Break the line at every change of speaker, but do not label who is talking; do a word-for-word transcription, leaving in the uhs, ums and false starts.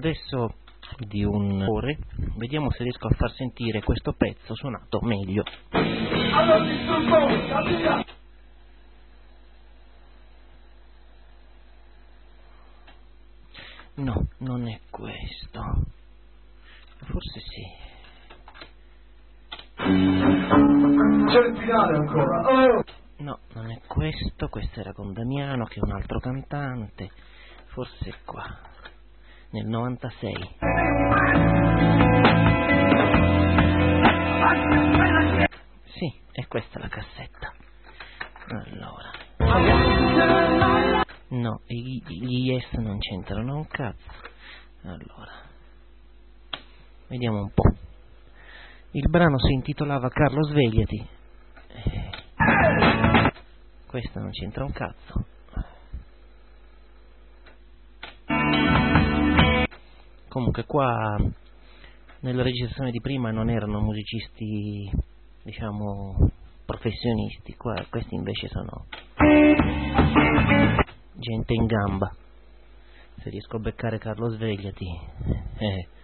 adesso di un ore, vediamo se riesco a far sentire questo pezzo suonato meglio. No, non è questo. Forse sì.
C'è il finale ancora. Oh!
No, non è questo. Questo era con Damiano, che è un altro cantante. Forse è qua. Nel novantasei. Sì, è questa la cassetta. Allora. No, gli, gli Yes non c'entrano un cazzo. Allora. Vediamo un po'. Il brano si intitolava Carlo Svegliati. Eh, questo non c'entra un cazzo. Comunque qua nella registrazione di prima non erano musicisti, diciamo, professionisti. Qua questi invece sono gente in gamba. Se riesco a beccare Carlo Svegliati, eh